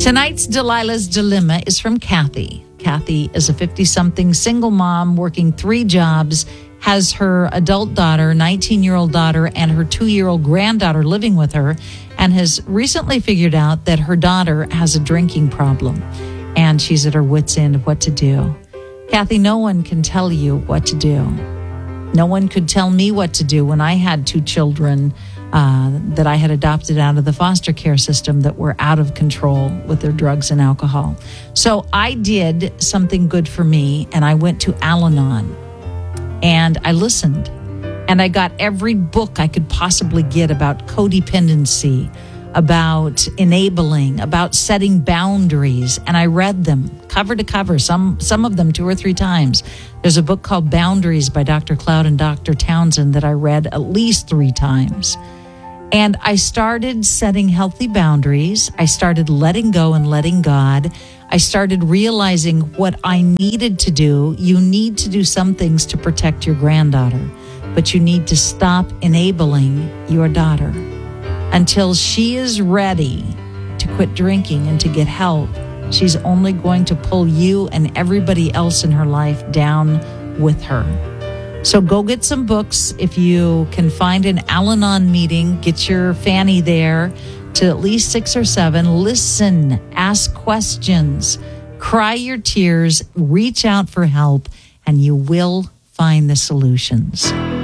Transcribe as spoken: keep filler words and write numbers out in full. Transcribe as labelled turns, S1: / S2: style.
S1: Tonight's Delilah's Dilemma is from Kathy. Kathy is a fifty-something single mom working three jobs, has her adult daughter, nineteen-year-old daughter, and her two-year-old granddaughter living with her, and has recently figured out that her daughter has a drinking problem, and she's at her wit's end of what to do. Kathy, no one can tell you what to do. No one could tell me what to do when I had two children uh, that I had adopted out of the foster care system that were out of control with their drugs and alcohol. So I did something good for me, and I went to Al-Anon, and I listened, and I got every book I could possibly get about codependency, about enabling, about setting boundaries, and I read them cover to cover, some some of them two or three times. There's a book called Boundaries by Doctor Cloud and Doctor Townsend that I read at least three times. And I started setting healthy boundaries. I started letting go and letting God. I started realizing what I needed to do. You need to do some things to protect your granddaughter, but you need to stop enabling your daughter until she is ready to quit drinking and to get help. She's only going to pull you and everybody else in her life down with her. So go get some books. If you can find an Al-Anon meeting, get your fanny there to at least six or seven. Listen, ask questions, cry your tears, reach out for help, and you will find the solutions.